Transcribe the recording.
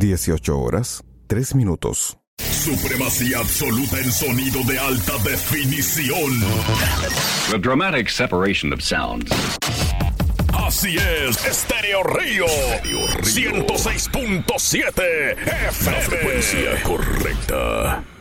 18 horas, 3 minutos. Supremacía absoluta en sonido de alta definición. The dramatic separation of sounds. Así es, Estéreo Río 106.7 FM. La frecuencia correcta.